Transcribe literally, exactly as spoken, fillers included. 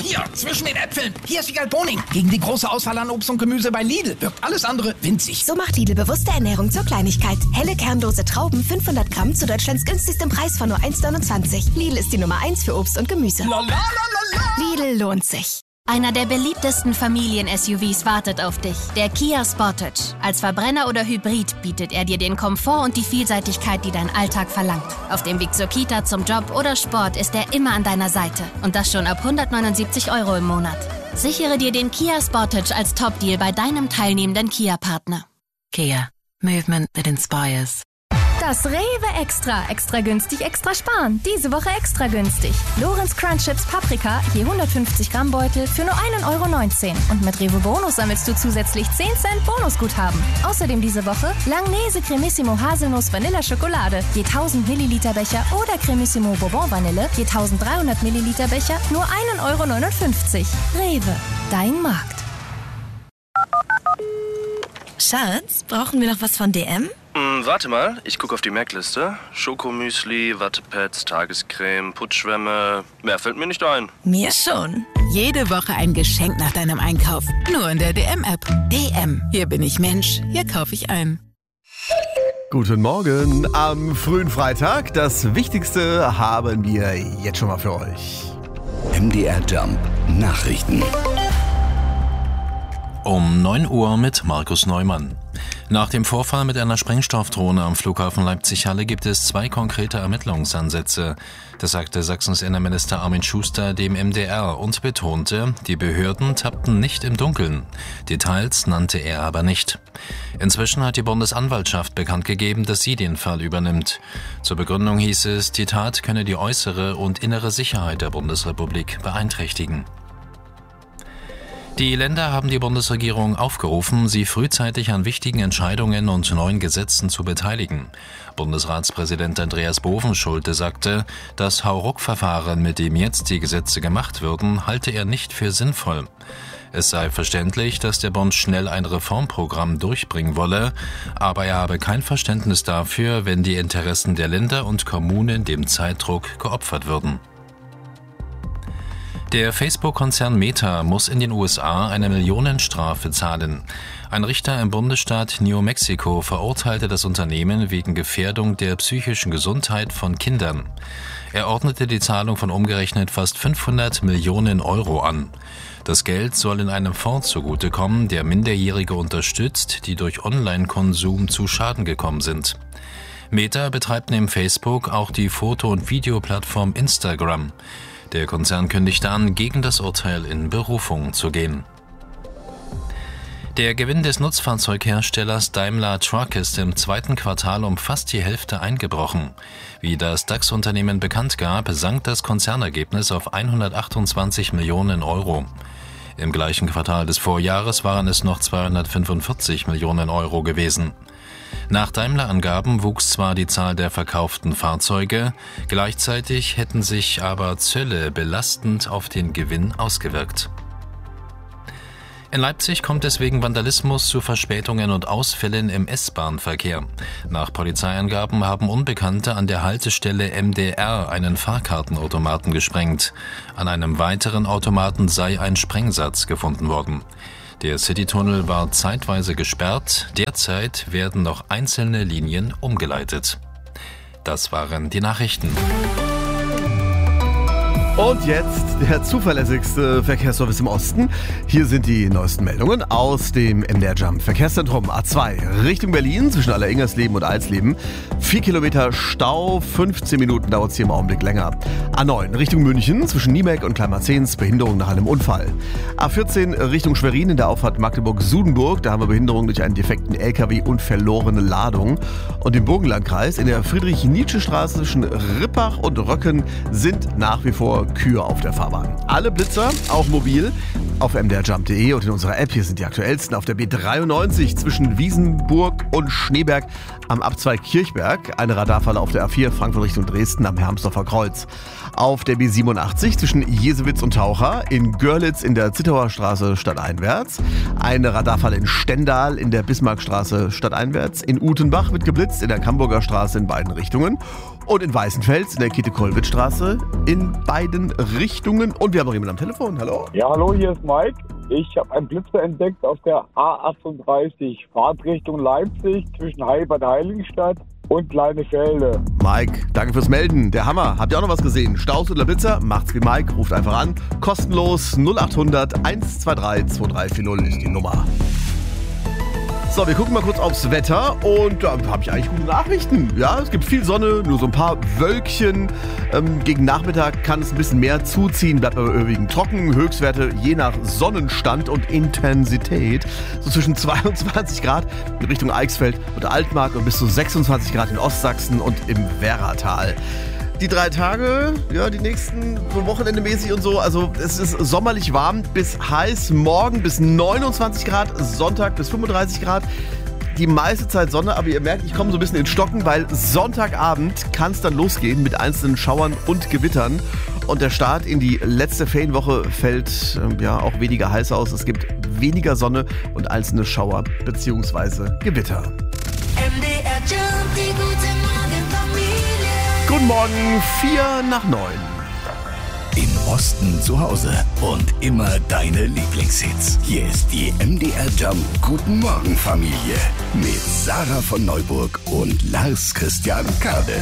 Hier, zwischen den Äpfeln. Hier ist Wiegald Boning. Gegen die große Auswahl an Obst und Gemüse bei Lidl wirkt alles andere winzig. So macht Lidl bewusste Ernährung zur Kleinigkeit. Helle kernlose Trauben, fünfhundert Gramm zu Deutschlands günstigstem Preis von nur eins neunundzwanzig. Lidl ist die Nummer eins für Obst und Gemüse. La, la, la, la, la. Lidl lohnt sich. Einer der beliebtesten Familien-S U Vs wartet auf dich, der Kia Sportage. Als Verbrenner oder Hybrid bietet er dir den Komfort und die Vielseitigkeit, die dein Alltag verlangt. Auf dem Weg zur Kita, zum Job oder Sport ist er immer an deiner Seite. Und das schon ab hundertneunundsiebzig Euro im Monat. Sichere dir den Kia Sportage als Top-Deal bei deinem teilnehmenden Kia-Partner. Kia. Movement that inspires. Das Rewe Extra. Extra günstig, extra sparen. Diese Woche extra günstig. Lorenz Crunch Chips Paprika, je hundertfünfzig Gramm Beutel für nur ein Euro neunzehn. Und mit Rewe Bonus sammelst du zusätzlich zehn Cent Bonusguthaben. Außerdem diese Woche Langnese Cremissimo Haselnuss Vanilla Schokolade, je tausend Milliliter Becher oder Cremissimo Bourbon Vanille, je tausenddreihundert Milliliter Becher, nur ein Euro neunundfünfzig. Rewe, dein Markt. Schatz, brauchen wir noch was von D M? Hm, warte mal, ich gucke auf die Merkliste. Schokomüsli, Wattepads, Tagescreme, Putzschwämme. Mehr fällt mir nicht ein. Mir schon. Jede Woche ein Geschenk nach deinem Einkauf. Nur in der D M-App. D M. Hier bin ich Mensch. Hier kaufe ich ein. Guten Morgen am frühen Freitag. Das Wichtigste haben wir jetzt schon mal für euch. M D R Jump Nachrichten. Um neun Uhr mit Markus Neumann. Nach dem Vorfall mit einer Sprengstoffdrohne am Flughafen Leipzig-Halle gibt es zwei konkrete Ermittlungsansätze. Das sagte Sachsens Innenminister Armin Schuster dem M D R und betonte, die Behörden tappten nicht im Dunkeln. Details nannte er aber nicht. Inzwischen hat die Bundesanwaltschaft bekannt gegeben, dass sie den Fall übernimmt. Zur Begründung hieß es, die Tat könne die äußere und innere Sicherheit der Bundesrepublik beeinträchtigen. Die Länder haben die Bundesregierung aufgerufen, sie frühzeitig an wichtigen Entscheidungen und neuen Gesetzen zu beteiligen. Bundesratspräsident Andreas Bovenschulte sagte, das Hauruck-Verfahren, mit dem jetzt die Gesetze gemacht würden, halte er nicht für sinnvoll. Es sei verständlich, dass der Bund schnell ein Reformprogramm durchbringen wolle, aber er habe kein Verständnis dafür, wenn die Interessen der Länder und Kommunen dem Zeitdruck geopfert würden. Der Facebook-Konzern Meta muss in den U S A eine Millionenstrafe zahlen. Ein Richter im Bundesstaat New Mexico verurteilte das Unternehmen wegen Gefährdung der psychischen Gesundheit von Kindern. Er ordnete die Zahlung von umgerechnet fast fünfhundert Millionen Euro an. Das Geld soll in einem Fonds zugutekommen, der Minderjährige unterstützt, die durch Online-Konsum zu Schaden gekommen sind. Meta betreibt neben Facebook auch die Foto- und Videoplattform Instagram. Der Konzern kündigte an, gegen das Urteil in Berufung zu gehen. Der Gewinn des Nutzfahrzeugherstellers Daimler Truck ist im zweiten Quartal um fast die Hälfte eingebrochen. Wie das DAX-Unternehmen bekannt gab, sank das Konzernergebnis auf hundertachtundzwanzig Millionen Euro. Im gleichen Quartal des Vorjahres waren es noch zweihundertfünfundvierzig Millionen Euro gewesen. Nach Daimler-Angaben wuchs zwar die Zahl der verkauften Fahrzeuge, gleichzeitig hätten sich aber Zölle belastend auf den Gewinn ausgewirkt. In Leipzig kommt es wegen Vandalismus zu Verspätungen und Ausfällen im S-Bahn-Verkehr. Nach Polizeiangaben haben Unbekannte an der Haltestelle M D R einen Fahrkartenautomaten gesprengt. An einem weiteren Automaten sei ein Sprengsatz gefunden worden. Der Citytunnel war zeitweise gesperrt, derzeit werden noch einzelne Linien umgeleitet. Das waren die Nachrichten. Und jetzt der zuverlässigste Verkehrsservice im Osten. Hier sind die neuesten Meldungen aus dem M D R Jump Verkehrszentrum A zwei Richtung Berlin zwischen Alleringersleben und Alsleben. Vier Kilometer Stau, fünfzehn Minuten dauert es hier im Augenblick länger. A neun Richtung München zwischen Niemek und Kleinmarzens, Behinderung nach einem Unfall. A vierzehn Richtung Schwerin in der Auffahrt Magdeburg-Sudenburg, da haben wir Behinderung durch einen defekten L K W und verlorene Ladung. Und im Burgenlandkreis in der Friedrich-Nietzsche-Straße zwischen Rippach und Röcken sind nach wie vor Kühe auf der Fahrbahn. Alle Blitzer, auch mobil, auf m d r jump punkt d e und in unserer App. Hier sind die aktuellsten auf der B dreiundneunzig zwischen Wiesenburg und Schneeberg am Abzweig Kirchberg. Eine Radarfalle auf der A vier Frankfurt Richtung Dresden am Hermsdorfer Kreuz. Auf der B siebenundachtzig zwischen Jesewitz und Taucher, in Görlitz in der Zittauer Straße stadteinwärts. Eine Radarfalle in Stendal in der Bismarckstraße stadteinwärts. In Utenbach wird geblitzt in der Camburger Straße in beiden Richtungen. Und in Weißenfels in der Käthe-Kollwitz-Straße in beiden Richtungen. Und wir haben noch jemanden am Telefon. Hallo? Ja, hallo, hier ist Mike. Ich habe einen Blitzer entdeckt auf der A achtunddreißig, Fahrtrichtung Leipzig zwischen Heilbad Heiligenstadt und Kleinefelde. Mike, danke fürs Melden. Der Hammer. Habt ihr auch noch was gesehen? Staus oder Blitzer? Macht's wie Mike. Ruft einfach an. Kostenlos null acht hundert eins zwei drei zwei drei vier null ist die Nummer. So, wir gucken mal kurz aufs Wetter und da habe ich eigentlich gute Nachrichten. Ja, es gibt viel Sonne, nur so ein paar Wölkchen. Ähm, gegen Nachmittag kann es ein bisschen mehr zuziehen, bleibt aber überwiegend trocken. Höchstwerte je nach Sonnenstand und Intensität. So zwischen zweiundzwanzig Grad in Richtung Eichsfeld und Altmark und bis zu sechsundzwanzig Grad in Ostsachsen und im Werratal. Die drei Tage, ja, die nächsten, so wochenendemäßig und so, also es ist sommerlich warm bis heiß, morgen bis neunundzwanzig Grad, Sonntag bis fünfunddreißig Grad. Die meiste Zeit Sonne, aber ihr merkt, ich komme so ein bisschen ins Stocken, weil Sonntagabend kann es dann losgehen mit einzelnen Schauern und Gewittern. Und der Start in die letzte Ferienwoche fällt äh, ja auch weniger heiß aus. Es gibt weniger Sonne und einzelne Schauer bzw. Gewitter. M D R Jump, die gute Morgenfamilie. Guten Morgen, vier nach neun. Im Osten zu Hause und immer deine Lieblingshits. Hier ist die M D R Jump Guten Morgen Familie mit Sarah von Neuburg und Lars Christian Kade.